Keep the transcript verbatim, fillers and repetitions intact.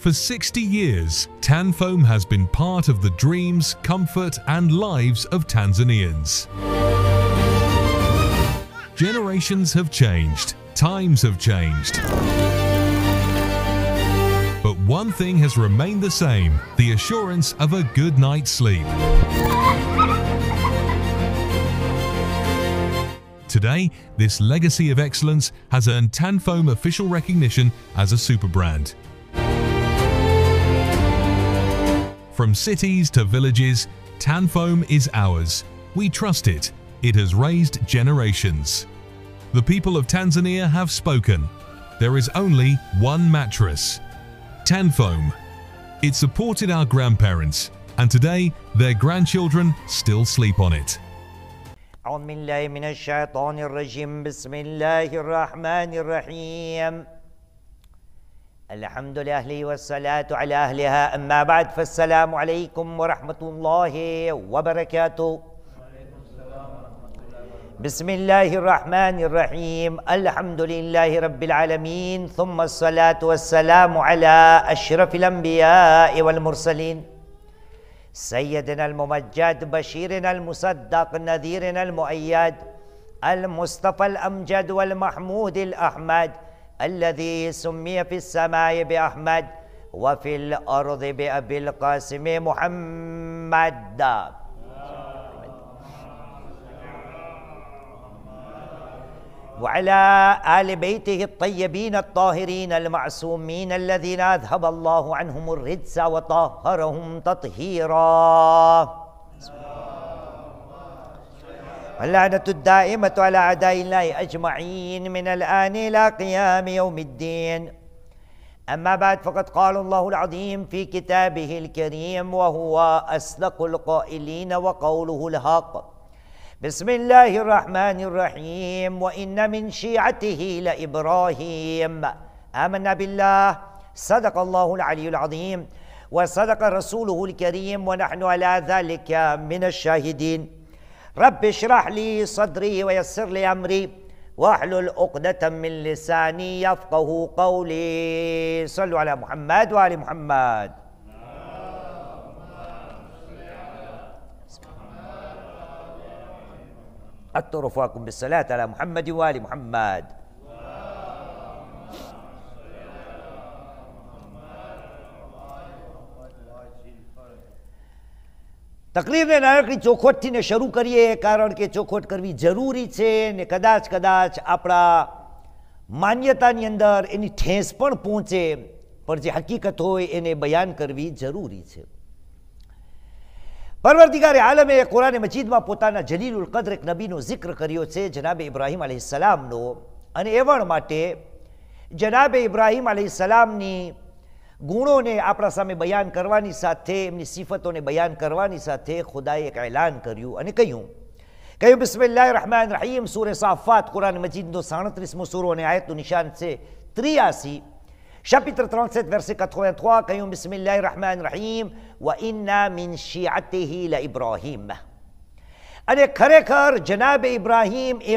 For sixty years, Tanfoam has been part of the dreams, comfort and lives of Tanzanians. Generations have changed, times have changed. But one thing has remained the same, the assurance of a good night's sleep. Today, this legacy of excellence has earned Tanfoam official recognition as a super brand. From cities to villages, Tanfoam is ours. We trust it. It has raised generations. The people of Tanzania have spoken. There is only one mattress, Tanfoam. It supported our grandparents, and today their grandchildren still sleep on it. أعوذ بالله من الشيطان الرجيم بسم الله الرحمن الرحيم الحمد لله والصلاة على أهلها أما بعد فالسلام عليكم ورحمة الله وبركاته بسم الله الرحمن الرحيم الحمد لله رب العالمين ثم الصلاة والسلام على أشرف الأنبياء والمرسلين سيدنا الممجد بشيرنا المصدق نذيرنا المؤيد المصطفى الأمجد والمحمود الأحمد الذي سمي في السماء بأحمد وفي الأرض بأبي القاسم محمد وعلى آل بيته الطيبين الطاهرين المعصومين الذين أذهب الله عنهم الرجس وطهرهم تطهيرا واللعنة الدائمة على أعداء الله أجمعين من الآن إلى قيام يوم الدين. أما بعد فقد قال الله العظيم في كتابه الكريم وهو أصدق القائلين وقوله الحق بسم الله الرحمن الرحيم وإن من شيعته لإبراهيم آمنا بالله صدق الله العلي العظيم وصدق رسوله الكريم ونحن على ذلك من الشاهدين. رب اشرح لي صدري ويسر لي أمري واحلل عقدة من لساني يفقه قولي. صلوا على محمد وآل محمد. أكثر رفاقكم بالصلاة على محمد وآل محمد. તકરીરને નાનકડી ચોખવટથી શરૂ કરીએ કારણ કે ચોખવટ કરવી જરૂરી છે ને કદાચ કદાચ આપણા માન્યતાની અંદર એની ઠેસ પણ પહોંચે પણ જે હકીકત હોય એને બયાન કરવી જરૂરી છે. પરવર્તિગારે આલમે કુરાન મજીદમાં પોતાના જલીલુલ કદ્ર એક નબીનો જિક્ર કર્યો છે જનાબે ઇબ્રાહીમ અલૈહિસ્સલામનો અને એવણ માટે જનાબે ઇબ્રાહીમ અલૈહિસ્સલામની ગુણોને આપણા સામે બયાન કરવાની સાથે એમની સિફતોને બયાન કરવાની સાથે ખુદાએ એક એલાન કર્યું અને કહ્યું કહ્યું બિસ્મિલ્લાહિર રહેમાનિર રહીમ સૂરે સાફાત કુરાન મજીદનો સાડત્રીસમો સૂરો અને આયતનું નિશાન છે ત્રિયાસી chapitre trente-sept verset quatre-vingt-trois કહ્યું બિસ્મિલ્લાહિર રહેમાનિર રહીમ વ ઇન્ના મિન શિઅતિહી લ ઇબ્રાહીમ અને ખરેખર જનાબે ઇબ્રાહીમ